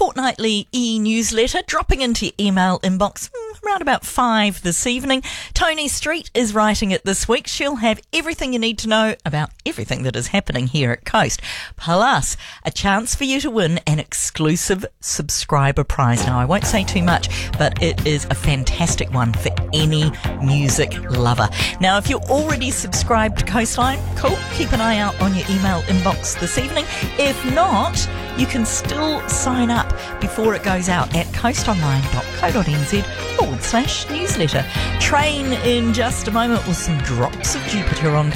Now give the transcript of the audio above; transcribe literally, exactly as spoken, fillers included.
fortnightly e-newsletter dropping into your email inbox around about five this evening. Tony Street is writing it this week. She'll have everything you need to know about everything that is happening here at Coast, plus a chance for you to win an exclusive subscriber prize. Now, I won't say too much, but it is a fantastic one for any music lover. Now, if you're already subscribed to Coastline, cool, keep an eye out on your email inbox this evening. If not, you can still sign up before it goes out at coastonline.co.nz forward slash newsletter. Train in just a moment with some drops of Jupiter on